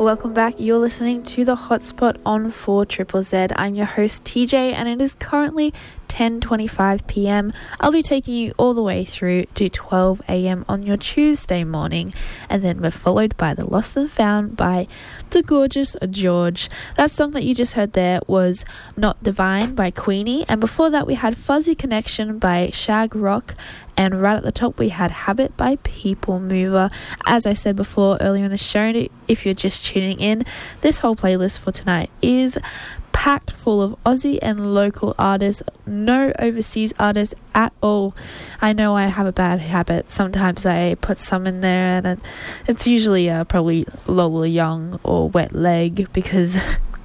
Welcome back. You're listening to the Hotspot on 4ZZZ. I'm your host TJ, and it is currently 10:25 p.m. I'll be taking you all the way through to 12 a.m. on your Tuesday morning, and then we're followed by The Lost and Found by the gorgeous George. That song that you just heard there was Not Divine by Queenie, and before that we had Fuzzy Connection by Shag Rock, and right at the top we had Habit by People Mover. As I said before earlier in the show, if you're just tuning in, this whole playlist for tonight is packed full of Aussie and local artists, no overseas artists at all. I know I have a bad habit. Sometimes I put some in there, and it's usually probably Lola Young or Wet Leg, because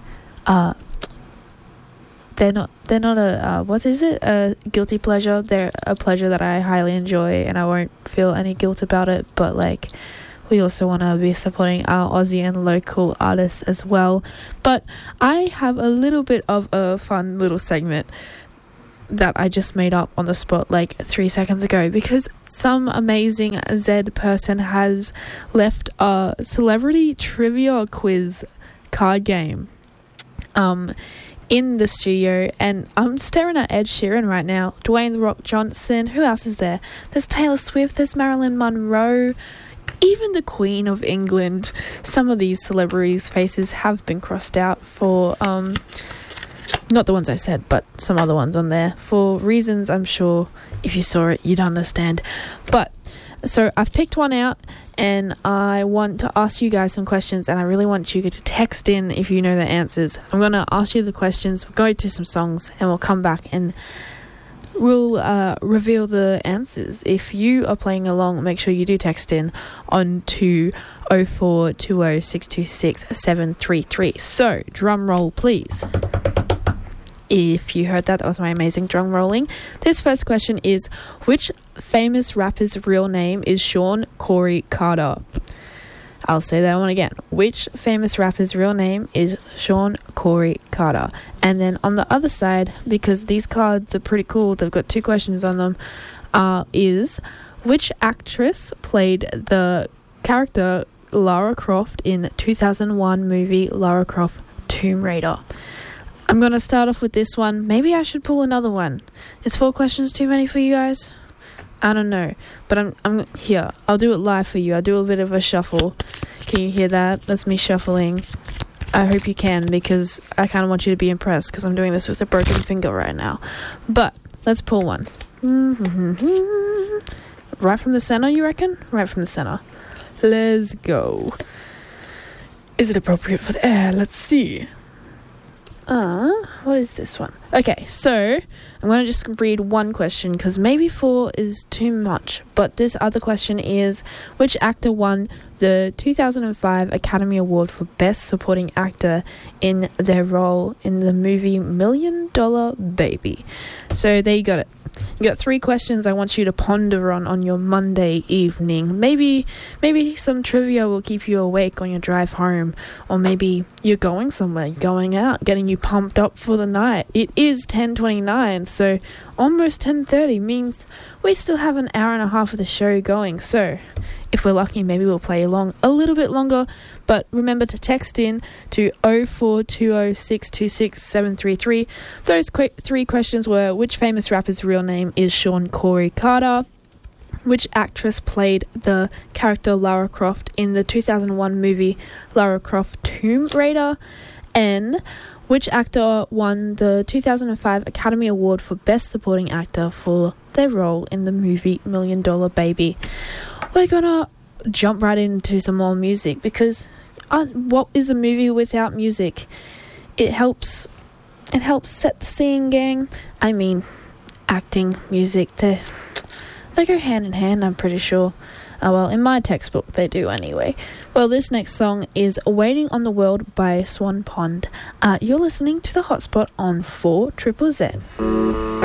they're not a a guilty pleasure. They're a pleasure that I highly enjoy, and I won't feel any guilt about it. But like, we also want to be supporting our Aussie and local artists as well. But I have a little bit of a fun little segment that I just made up on the spot like 3 seconds ago, because some amazing Z person has left a celebrity trivia quiz card game in the studio, and I'm staring at Ed Sheeran right now, Dwayne "The Rock" Johnson. Who else is there? There's Taylor Swift, there's Marilyn Monroe, even the Queen of England. Some of these celebrities' faces have been crossed out for, not the ones I said, but some other ones on there, for reasons I'm sure if you saw it, you'd understand. But, so I've picked one out, and I want to ask you guys some questions, and I really want you to text in if you know the answers. I'm going to ask you the questions, we'll go to some songs, and we'll come back and we'll reveal the answers. If you are playing along, make sure you do text in on to 0420 626 733. So, drum roll please. If you heard that, that was my amazing drum rolling. This first question is, which famous rapper's real name is Sean Corey Carter? I'll say that one again. Which famous rapper's real name is Sean Corey Carter? And then on the other side, because these cards are pretty cool, they've got two questions on them, is which actress played the character Lara Croft in 2001 movie Lara Croft Tomb Raider? I'm going to start off with this one. Maybe I should pull another one. Is 4 questions too many for you guys? I don't know, but I'm here. I'll do it live for you. I'll do a bit of a shuffle. Can you hear that? That's me shuffling. I hope you can, because I kind of want you to be impressed, because I'm doing this with a broken finger right now. But let's pull one. Right from the center, you reckon? Right from the center. Let's go. Is it appropriate for the air? Let's see. What is this one? Okay, so I'm going to just read one question, because maybe 4 is too much. But this other question is, which actor won the 2005 Academy Award for Best Supporting Actor in their role in the movie $1 Million Baby? So there you got it. You got 3 questions I want you to ponder on your Monday evening. Maybe some trivia will keep you awake on your drive home, or maybe you're going somewhere, going out, getting you pumped up for the night. It is 10:29, so almost 10:30 means we still have an hour and a half of the show going. So if we're lucky, maybe we'll play along a little bit longer. But remember to text in to 0420 626 733. Those 3 questions were, which famous rapper's real name is Sean Corey Carter? Which actress played the character Lara Croft in the 2001 movie Lara Croft Tomb Raider? And which actor won the 2005 Academy Award for Best Supporting Actor for their role in the movie $1 Million Baby? We're gonna jump right into some more music, because what is a movie without music? It helps set the scene, gang. I mean, acting, music, they go hand in hand, I'm pretty sure. Well, in my textbook they do anyway. Well, this next song is Waiting on the World by Swan Pond. You're listening to The Hotspot on 4ZZZ.